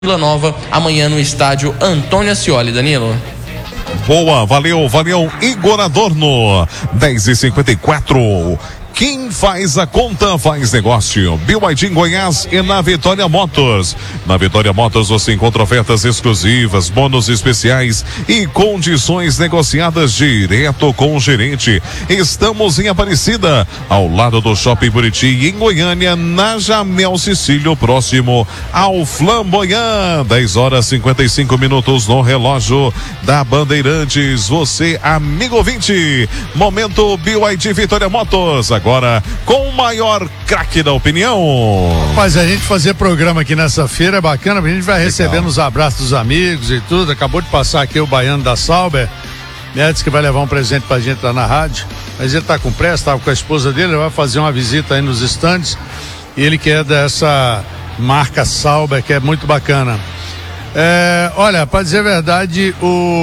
Vila Nova, amanhã no estádio Antônio Ascioli. Danilo. Boa, valeu, Igor Adorno, 10h54. Quem faz a conta faz negócio. BYD em Goiás e na Vitória Motors. Na Vitória Motors você encontra ofertas exclusivas, bônus especiais e condições negociadas direto com o gerente. Estamos em Aparecida, ao lado do Shopping Buriti, e em Goiânia, na Jamel Cecílio, próximo ao Flamboyant. 10h55 no relógio da Bandeirantes. Você, amigo ouvinte, momento BYD Vitória Motors. Agora, com o maior craque da opinião. Mas a gente fazer programa aqui nessa feira é bacana, a gente vai recebendo os abraços dos amigos e tudo. Acabou de passar aqui o Baiano da Sauber, disse que vai levar um presente pra gente lá na rádio, mas ele tá com pressa, tava com a esposa dele, ele vai fazer uma visita aí nos estandes, e ele que é dessa marca Sauber, que é muito bacana. Olha, pra dizer a verdade,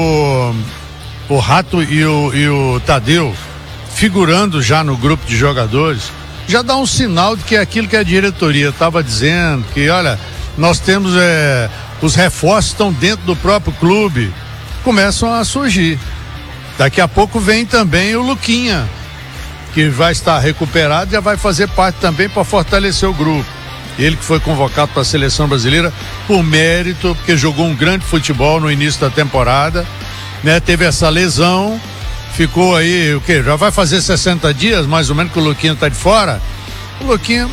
o Rato e o Tadeu, figurando já no grupo de jogadores, já dá um sinal de que é aquilo que a diretoria estava dizendo, que olha, nós temos os reforços estão dentro do próprio clube, começam a surgir. Daqui a pouco vem também o Luquinha, que vai estar recuperado e já vai fazer parte também para fortalecer o grupo. Ele que foi convocado para a seleção brasileira por mérito, porque jogou um grande futebol no início da temporada, né? Teve essa lesão, ficou aí, o quê? Já vai fazer 60 dias, mais ou menos, que o Luquinha tá de fora. O Luquinha,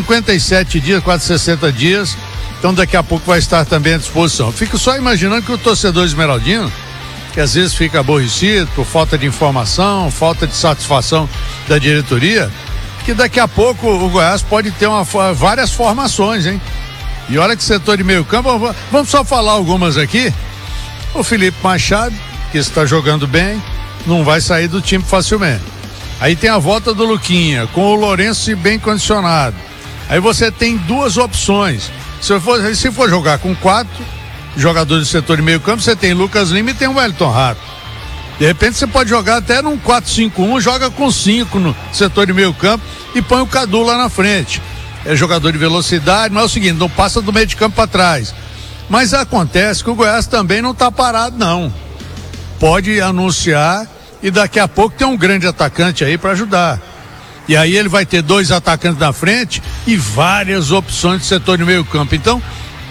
57 dias, quase 60 dias. Então daqui a pouco vai estar também à disposição. Fico só imaginando que o torcedor esmeraldino, que às vezes fica aborrecido por falta de informação, falta de satisfação da diretoria, que daqui a pouco o Goiás pode ter várias formações, hein? E olha que setor de meio campo, vamos só falar algumas aqui. O Felipe Machado, que está jogando bem, não vai sair do time facilmente. Aí tem a volta do Luquinha, com o Lourenço bem condicionado. Aí você tem duas opções. Se for jogar com 4 jogadores do setor de meio campo, você tem Lucas Lima e tem o Wellington Rato. De repente você pode jogar até num 4-5-1, joga com 5 no setor de meio campo e põe o Cadu lá na frente. É jogador de velocidade, não é o seguinte, não passa do meio de campo para trás. Mas acontece que o Goiás também não está parado, não. Pode anunciar e daqui a pouco tem um grande atacante aí para ajudar. E aí ele vai ter 2 atacantes na frente e várias opções de setor de meio campo. Então,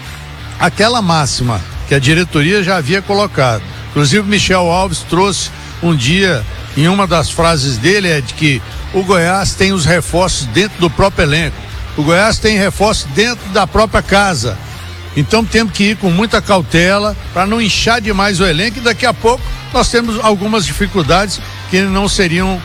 aquela máxima que a diretoria já havia colocado, inclusive o Michel Alves trouxe um dia, em uma das frases dele, é de que o Goiás tem os reforços dentro do próprio elenco. O Goiás tem reforços dentro da própria casa. Então temos que ir com muita cautela para não inchar demais o elenco, e daqui a pouco nós temos algumas dificuldades que não seriam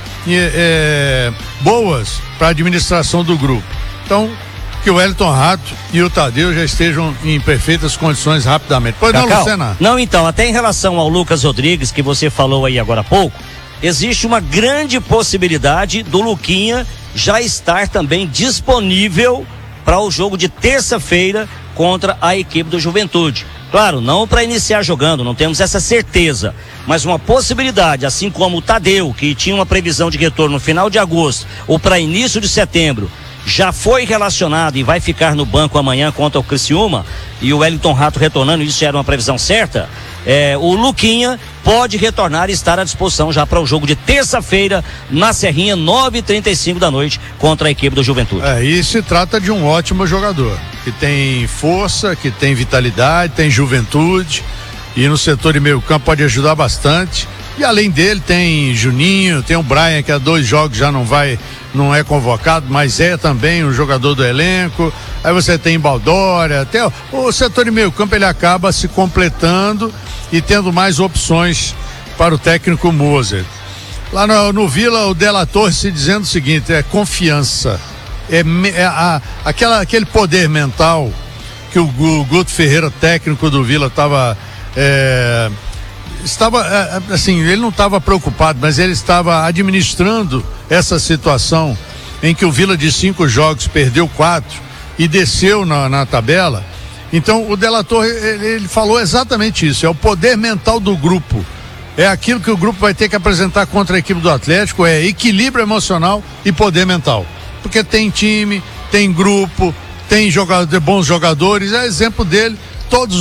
boas para a administração do grupo. Então, que o Wellington Rato e o Tadeu já estejam em perfeitas condições rapidamente. Pois não, Lucena? Não, então, até em relação ao Lucas Rodrigues, que você falou aí agora há pouco, existe uma grande possibilidade do Luquinha já estar também disponível para o jogo de terça-feira contra a equipe do Juventude. Claro, não para iniciar jogando, não temos essa certeza, mas uma possibilidade, assim como o Tadeu, que tinha uma previsão de retorno no final de agosto ou para início de setembro, já foi relacionado e vai ficar no banco amanhã contra o Criciúma, e o Wellington Rato retornando, isso era uma previsão certa. O Luquinha pode retornar e estar à disposição já para o jogo de terça-feira na Serrinha, 9h35 da noite, contra a equipe do Juventude. E se trata de um ótimo jogador, que tem força, que tem vitalidade, tem juventude, e no setor de meio campo pode ajudar bastante. E além dele tem Juninho, tem o Brian, que há 2 jogos já não é convocado, mas é também um jogador do elenco. Aí você tem Baldória, até o setor de meio campo ele acaba se completando e tendo mais opções para o técnico Moser. Lá no Vila, o Della Torre se dizendo o seguinte, é confiança, aquele poder mental que o Guto Ferreira, técnico do Vila, estava assim, ele não estava preocupado, mas ele estava administrando essa situação em que o Vila de 5 jogos perdeu 4 e desceu na tabela. Então o Della Torre, ele falou exatamente isso, é o poder mental do grupo, é aquilo que o grupo vai ter que apresentar contra a equipe do Atlético, é equilíbrio emocional e poder mental, porque tem time, tem grupo, tem bons jogadores, é exemplo dele, todos